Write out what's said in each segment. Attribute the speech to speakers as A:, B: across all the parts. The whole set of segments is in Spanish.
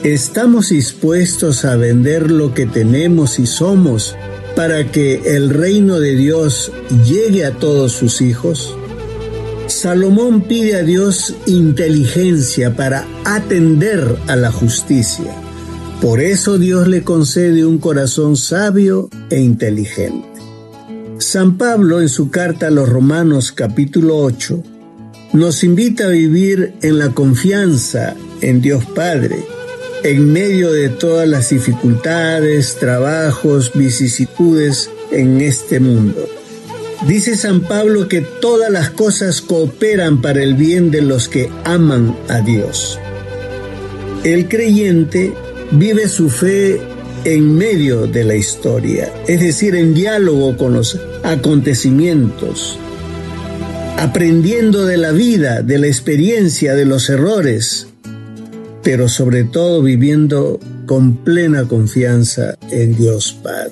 A: ¿Estamos dispuestos a vender lo que tenemos y somos para que el reino de Dios llegue a todos sus hijos? Salomón pide a Dios inteligencia para atender a la justicia. Por eso Dios le concede un corazón sabio e inteligente. San Pablo, en su carta a los Romanos capítulo 8, nos invita a vivir en la confianza en Dios Padre, en medio de todas las dificultades, trabajos, vicisitudes en este mundo. Dice San Pablo que todas las cosas cooperan para el bien de los que aman a Dios. El creyente vive su fe en medio de la historia, es decir, en diálogo con los acontecimientos, aprendiendo de la vida, de la experiencia, de los errores, pero sobre todo viviendo con plena confianza en Dios Padre.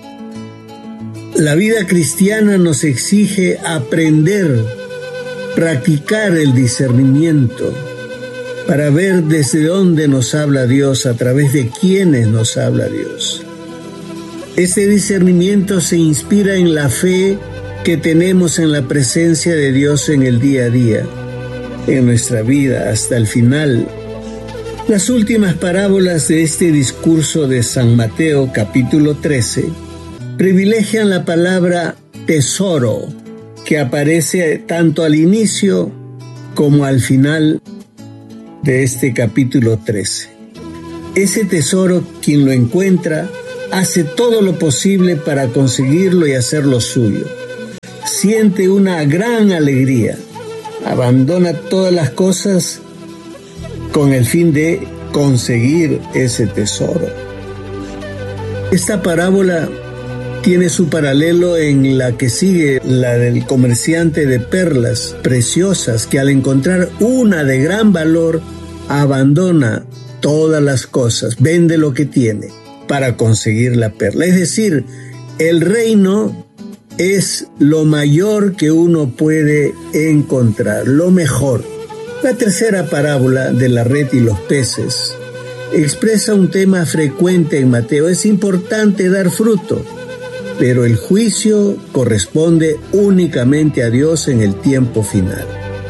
A: La vida cristiana nos exige aprender, practicar el discernimiento para ver desde dónde nos habla Dios, a través de quiénes nos habla Dios. Este discernimiento se inspira en la fe que tenemos en la presencia de Dios en el día a día, en nuestra vida hasta el final. Las últimas parábolas de este discurso de San Mateo, capítulo 13, privilegian la palabra tesoro, que aparece tanto al inicio como al final de este capítulo 13. Ese tesoro, quien lo encuentra, hace todo lo posible para conseguirlo y hacerlo suyo. Siente una gran alegría, abandona todas las cosas con el fin de conseguir ese tesoro. Esta parábola tiene su paralelo en la que sigue, la del comerciante de perlas preciosas, que al encontrar una de gran valor, abandona todas las cosas, vende lo que tiene para conseguir la perla. Es decir, el reino es lo mayor que uno puede encontrar, lo mejor. La tercera parábola de la red y los peces expresa un tema frecuente en Mateo. Es importante dar fruto, pero el juicio corresponde únicamente a Dios en el tiempo final.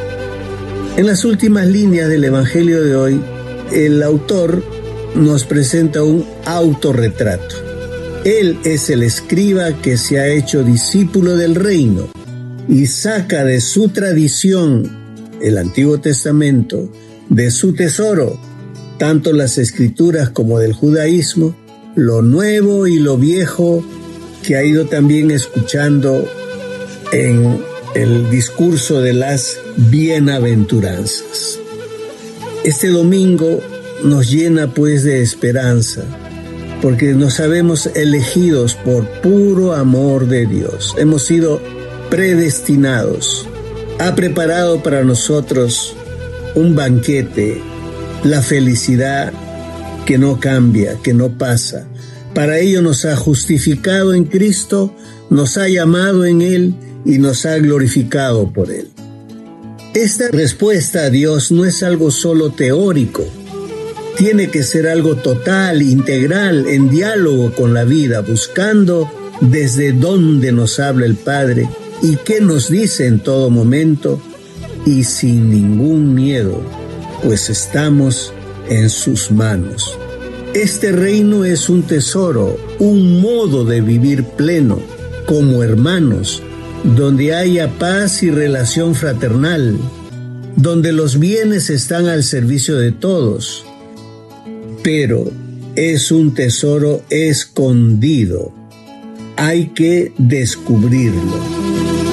A: En las últimas líneas del Evangelio de hoy, el autor nos presenta un autorretrato. Él es el escriba que se ha hecho discípulo del reino y saca de su tradición, el Antiguo Testamento, de su tesoro, tanto las Escrituras como del judaísmo, lo nuevo y lo viejo que ha ido también escuchando en el discurso de las bienaventuranzas. Este domingo nos llena pues de esperanza, porque nos sabemos elegidos por puro amor de Dios. Hemos sido predestinados. Ha preparado para nosotros un banquete, la felicidad que no cambia, que no pasa. Para ello nos ha justificado en Cristo, nos ha llamado en Él y nos ha glorificado por Él. Esta respuesta a Dios no es algo solo teórico, tiene que ser algo total, integral, en diálogo con la vida, buscando desde dónde nos habla el Padre y qué nos dice en todo momento, y sin ningún miedo, pues estamos en sus manos. Este reino es un tesoro, un modo de vivir pleno, como hermanos, donde haya paz y relación fraternal, donde los bienes están al servicio de todos, pero es un tesoro escondido. Hay que descubrirlo.